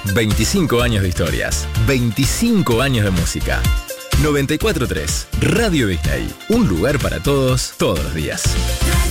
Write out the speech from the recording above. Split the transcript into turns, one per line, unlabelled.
25 años de historias, 25 años de música. 94.3 Radio Disney, un lugar para todos, todos los días.